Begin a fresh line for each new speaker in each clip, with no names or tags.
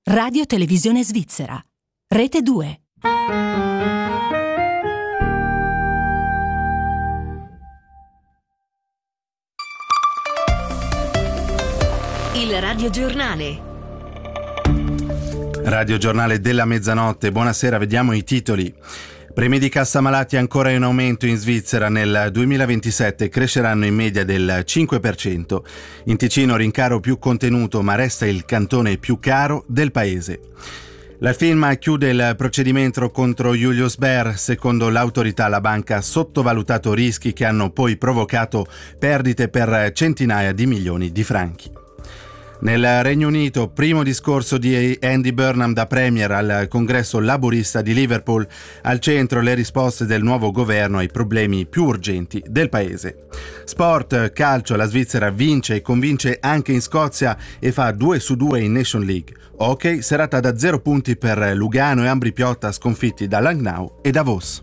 Radio Televisione Svizzera. Rete 2.
Il radiogiornale.
Radiogiornale della mezzanotte. Buonasera, vediamo i titoli. Premi di cassa malati ancora in aumento in Svizzera. Nel 2027 cresceranno in media del 5%. In Ticino rincaro più contenuto, ma resta il cantone più caro del paese. La firma chiude il procedimento contro Julius Baer. Secondo l'autorità, la banca ha sottovalutato rischi che hanno poi provocato perdite per centinaia di milioni di franchi. Nel Regno Unito, primo discorso di Andy Burnham da Premier al congresso laburista di Liverpool, al centro le risposte del nuovo governo ai problemi più urgenti del paese. Sport, calcio, la Svizzera vince e convince anche in Scozia e fa 2-2 in Nation League. Hockey, serata da 0 punti per Lugano e Ambri Piotta sconfitti da Langnau e Davos.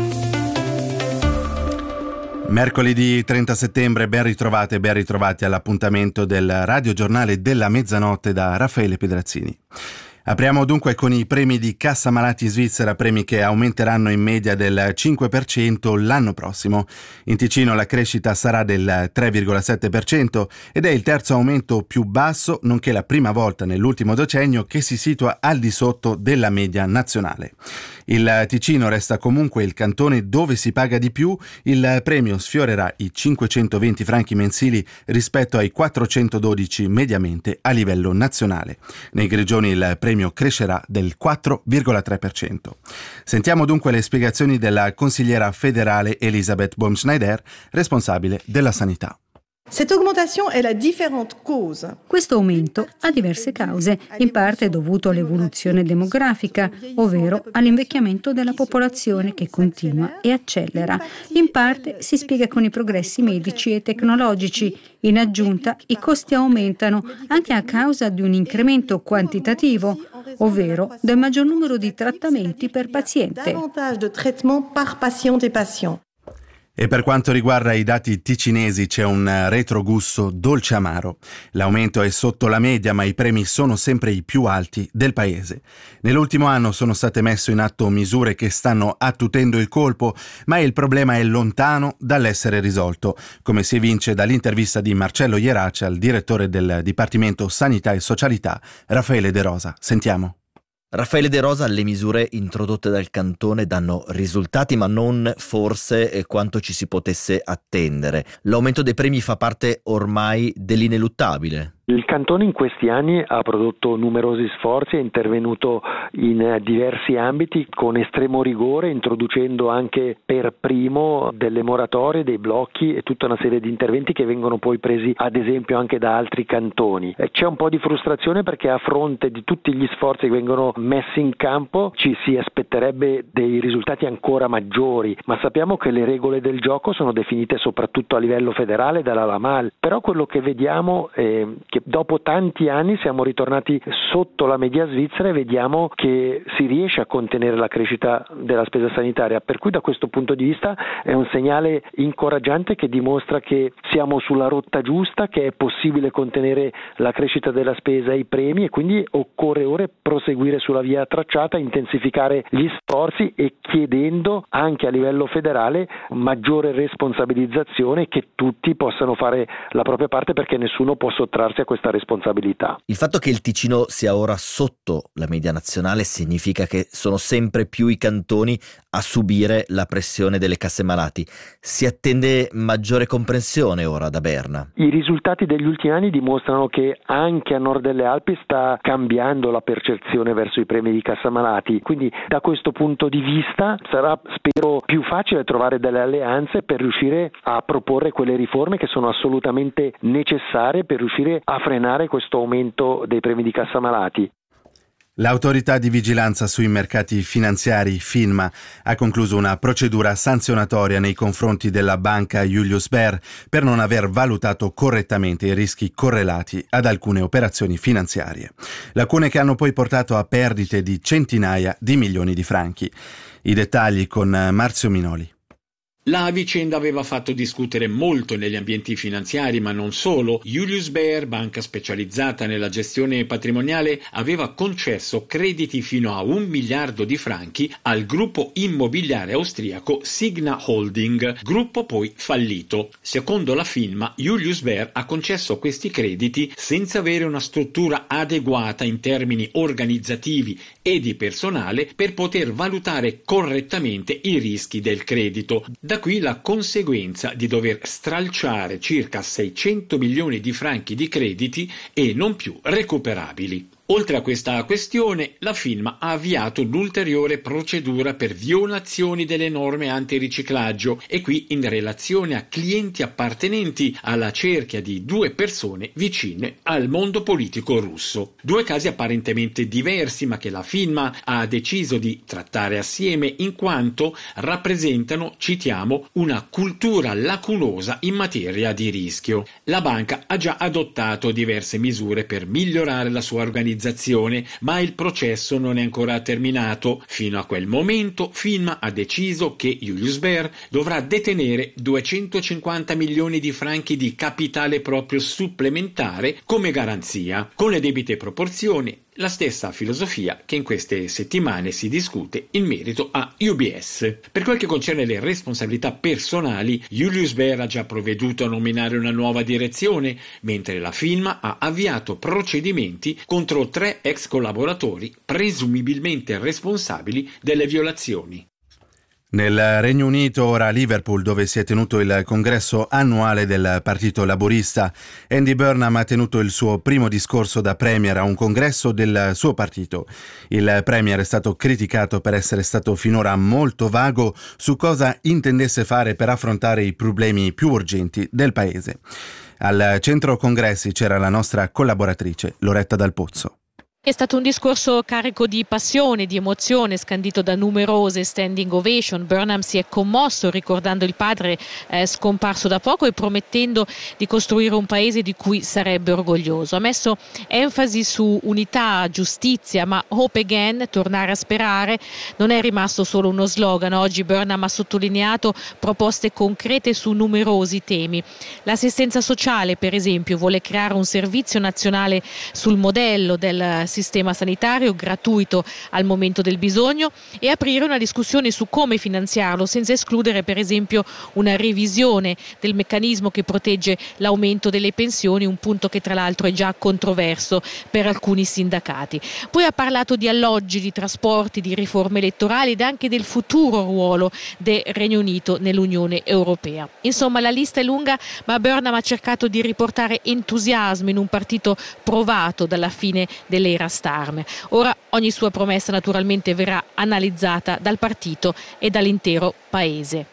Mercoledì 30 settembre, ben ritrovati all'appuntamento del radiogiornale della mezzanotte da Raffaele Pedrazzini. Apriamo dunque con i premi di cassa malati Svizzera, premi che aumenteranno in media del 5% l'anno prossimo. In Ticino la crescita sarà del 3,7% ed è il terzo aumento più basso, nonché la prima volta nell'ultimo decennio che si situa al di sotto della media nazionale. Il Ticino resta comunque il cantone dove si paga di più. Il premio sfiorerà i 520 franchi mensili rispetto ai 412 mediamente a livello nazionale. Nei Grigioni il premio crescerà del 4,3%. Sentiamo dunque le spiegazioni della consigliera federale Elisabeth Baumschneider, responsabile della sanità.
Questo aumento ha diverse cause, in parte dovuto all'evoluzione demografica, ovvero all'invecchiamento della popolazione che continua e accelera. In parte si spiega con i progressi medici e tecnologici. In aggiunta, i costi aumentano anche a causa di un incremento quantitativo, ovvero del maggior numero di trattamenti per paziente.
E per quanto riguarda i dati ticinesi c'è un retrogusto dolce amaro. L'aumento è sotto la media, ma i premi sono sempre i più alti del paese. Nell'ultimo anno sono state messe in atto misure che stanno attutendo il colpo, ma il problema è lontano dall'essere risolto, come si evince dall'intervista di Marcello Ierace al direttore del Dipartimento Sanità e Socialità, Raffaele De Rosa. Sentiamo.
Raffaele De Rosa, le misure introdotte dal cantone danno risultati, ma non forse quanto ci si potesse attendere. L'aumento dei premi fa parte ormai dell'ineluttabile.
Il cantone in questi anni ha prodotto numerosi sforzi, è intervenuto in diversi ambiti con estremo rigore, introducendo anche per primo delle moratorie, dei blocchi e tutta una serie di interventi che vengono poi presi ad esempio anche da altri cantoni. C'è un po' di frustrazione perché a fronte di tutti gli sforzi che vengono messi in campo ci si aspetterebbe dei risultati ancora maggiori, ma sappiamo che le regole del gioco sono definite soprattutto a livello federale dalla LAMAL, però quello che vediamo è che dopo tanti anni siamo ritornati sotto la media svizzera e vediamo che si riesce a contenere la crescita della spesa sanitaria, per cui da questo punto di vista è un segnale incoraggiante che dimostra che siamo sulla rotta giusta, che è possibile contenere la crescita della spesa e i premi e quindi occorre ora proseguire sulla via tracciata, intensificare gli sforzi e chiedendo anche a livello federale maggiore responsabilizzazione, che tutti possano fare la propria parte perché nessuno può sottrarsi a questa responsabilità.
Il fatto che il Ticino sia ora sotto la media nazionale significa che sono sempre più i cantoni a subire la pressione delle casse malati. Si attende maggiore comprensione ora da Berna.
I risultati degli ultimi anni dimostrano che anche a nord delle Alpi sta cambiando la percezione verso i premi di cassa malati, quindi da questo punto di vista sarà, spero, più facile trovare delle alleanze per riuscire a proporre quelle riforme che sono assolutamente necessarie per riuscire a frenare questo aumento dei premi di cassa malati.
L'autorità di vigilanza sui mercati finanziari, FINMA, ha concluso una procedura sanzionatoria nei confronti della banca Julius Baer per non aver valutato correttamente i rischi correlati ad alcune operazioni finanziarie. Lacune che hanno poi portato a perdite di centinaia di milioni di franchi. I dettagli con Marzio Minoli.
La vicenda aveva fatto discutere molto negli ambienti finanziari, ma non solo. Julius Baer, banca specializzata nella gestione patrimoniale, aveva concesso crediti fino a 1 miliardo di franchi al gruppo immobiliare austriaco Signa Holding, gruppo poi fallito. Secondo la firma, Julius Baer ha concesso questi crediti senza avere una struttura adeguata in termini organizzativi e di personale per poter valutare correttamente i rischi del credito. Da qui la conseguenza di dover stralciare circa 600 milioni di franchi di crediti e non più recuperabili. Oltre a questa questione, la firma ha avviato l'ulteriore procedura per violazioni delle norme antiriciclaggio e qui in relazione a clienti appartenenti alla cerchia di 2 persone vicine al mondo politico russo. 2 casi apparentemente diversi, ma che la firma ha deciso di trattare assieme in quanto rappresentano, citiamo, una cultura lacunosa in materia di rischio. La banca ha già adottato diverse misure per migliorare la sua organizzazione, ma il processo non è ancora terminato. Fino a quel momento, firma ha deciso che Julius Baer dovrà detenere 250 milioni di franchi di capitale proprio supplementare come garanzia, con le debite proporzioni. La stessa filosofia che in queste settimane si discute in merito a UBS. Per quel che concerne le responsabilità personali, Julius Baer ha già provveduto a nominare una nuova direzione, mentre la firma ha avviato procedimenti contro 3 ex collaboratori presumibilmente responsabili delle violazioni.
Nel Regno Unito, ora a Liverpool, dove si è tenuto il congresso annuale del Partito Laburista, Andy Burnham ha tenuto il suo primo discorso da premier a un congresso del suo partito. Il premier è stato criticato per essere stato finora molto vago su cosa intendesse fare per affrontare i problemi più urgenti del paese. Al centro congressi c'era la nostra collaboratrice Loretta Dal Pozzo.
È stato un discorso carico di passione, di emozione, scandito da numerose standing ovation. Burnham si è commosso ricordando il padre scomparso da poco e promettendo di costruire un paese di cui sarebbe orgoglioso. Ha messo enfasi su unità, giustizia, ma hope again, tornare a sperare, non è rimasto solo uno slogan. Oggi Burnham ha sottolineato proposte concrete su numerosi temi. L'assistenza sociale, per esempio, vuole creare un servizio nazionale sul modello del sistema sanitario gratuito al momento del bisogno e aprire una discussione su come finanziarlo, senza escludere per esempio una revisione del meccanismo che protegge l'aumento delle pensioni, un punto che tra l'altro è già controverso per alcuni sindacati. Poi ha parlato di alloggi, di trasporti, di riforme elettorali ed anche del futuro ruolo del Regno Unito nell'Unione Europea. Insomma, la lista è lunga, ma Burnham ha cercato di riportare entusiasmo in un partito provato dalla fine dell'era Starmer. Ora ogni sua promessa naturalmente verrà analizzata dal partito e dall'intero paese.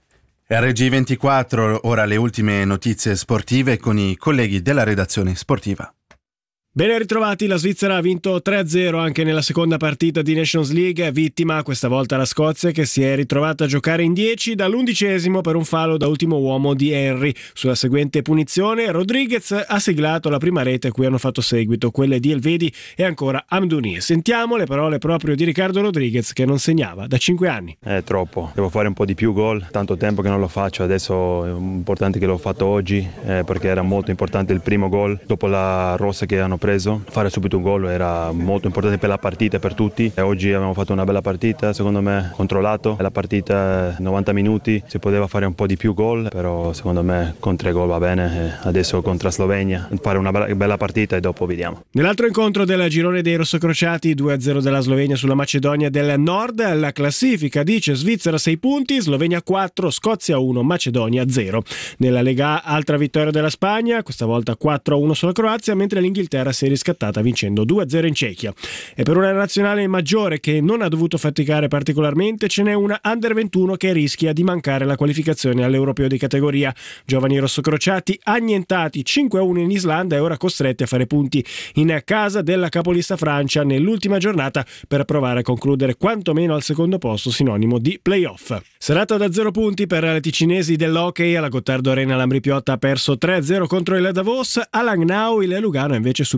RG24, ora le ultime notizie sportive con i colleghi della redazione sportiva.
Ben ritrovati, la Svizzera ha vinto 3-0 anche nella seconda partita di Nations League, vittima questa volta la Scozia che si è ritrovata a giocare in 10 dall'11° per un fallo da ultimo uomo di Henry. Sulla seguente punizione Rodriguez ha siglato la prima rete a cui hanno fatto seguito quelle di Elvedi e ancora Amdouni. Sentiamo le parole proprio di Ricardo Rodriguez che non segnava da 5 anni.
È troppo, devo fare un po' di più gol, tanto tempo che non lo faccio, adesso è importante che l'ho fatto oggi perché era molto importante il primo gol dopo la rossa che hanno preso. Fare subito un gol era molto importante per la partita e per tutti e oggi abbiamo fatto una bella partita, secondo me controllato, la partita 90 minuti, si poteva fare un po' di più gol, però secondo me con 3 gol va bene. Adesso contro la Slovenia fare una bella partita e dopo vediamo.
Nell'altro incontro del girone dei rossocrociati, 2-0 della Slovenia sulla Macedonia del Nord, la classifica dice Svizzera 6 punti, Slovenia 4, Scozia 1, Macedonia 0. Nella Lega A, altra vittoria della Spagna, questa volta 4-1 sulla Croazia, mentre l'Inghilterra si è riscattata vincendo 2-0 in Cechia. E per una nazionale maggiore che non ha dovuto faticare particolarmente, ce n'è una Under 21 che rischia di mancare la qualificazione all'Europeo di categoria. Giovani rossocrociati annientati 5-1 in Islanda e ora costretti a fare punti in casa della capolista Francia nell'ultima giornata per provare a concludere quantomeno al secondo posto, sinonimo di play-off. Serata da 0 punti per le ticinesi dell'hockey. Alla Gottardo Arena l'Ambrì Piotta ha perso 3-0 contro il Davos. A Langnau il Lugano ha invece subito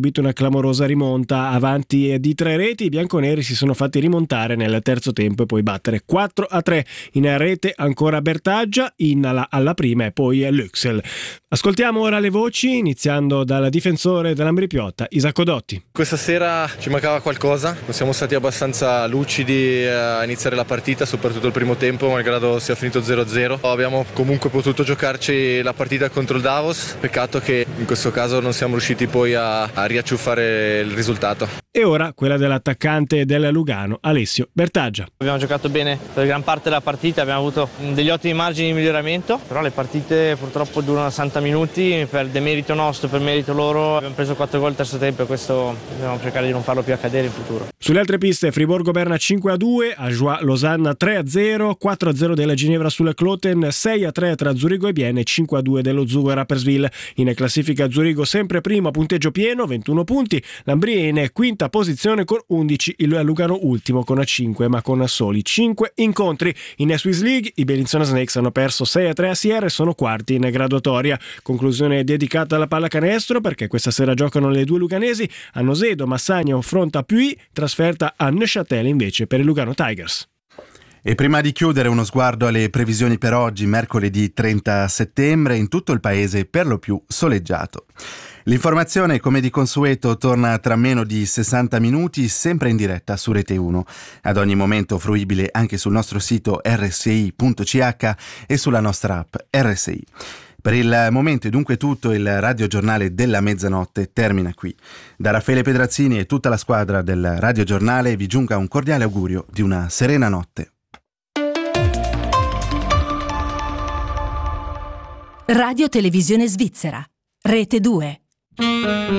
subito una clamorosa rimonta. Avanti di 3 reti, i bianconeri si sono fatti rimontare nel terzo tempo e poi battere 4-3. In rete ancora Bertaggia, Innala alla prima e poi Lüxel. Ascoltiamo ora le voci, iniziando dal difensore dell'Ambri Piotta, Isacco Dotti.
Questa sera ci mancava qualcosa, non siamo stati abbastanza lucidi a iniziare la partita, soprattutto il primo tempo, malgrado sia finito 0-0. Abbiamo comunque potuto giocarci la partita contro il Davos, peccato che in questo caso non siamo riusciti poi a riacciuffare il risultato.
E ora quella dell'attaccante del Lugano, Alessio Bertaggia.
Abbiamo giocato bene per gran parte della partita, abbiamo avuto degli ottimi margini di miglioramento, però le partite purtroppo durano 60 minuti, per demerito nostro, per merito loro. Abbiamo preso 4 gol al terzo tempo e questo dobbiamo cercare di non farlo più accadere in futuro.
Sulle altre piste, Friburgo Berna 5-2, Ajoie Losanna 3-0, 4-0 della Ginevra sulle Kloten, 6-3 tra Zurigo e Bienne, 5-2 dello Zugo e Rapperswil. In classifica Zurigo sempre primo a punteggio pieno, 21 punti, l'Ambri in quinta posizione con 11, il Lugano ultimo con 5 ma con soli 5 incontri. In Swiss League i Bellinzona Snakes hanno perso 6-3 a Sierra e sono quarti in graduatoria. Conclusione dedicata alla pallacanestro, perché questa sera giocano le due luganesi. A Nosedo Massagna affronta Puy, trasferta a Neuchâtel invece per il Lugano Tigers.
E prima di chiudere, uno sguardo alle previsioni per oggi, mercoledì 30 settembre, in tutto il paese per lo più soleggiato. L'informazione, come di consueto, torna tra meno di 60 minuti, sempre in diretta su Rete 1, ad ogni momento fruibile anche sul nostro sito rsi.ch e sulla nostra app RSI. Per il momento è dunque tutto, il radiogiornale della mezzanotte termina qui. Da Raffaele Pedrazzini e tutta la squadra del radiogiornale vi giunga un cordiale augurio di una serena notte.
Radio Televisione Svizzera, Rete 2.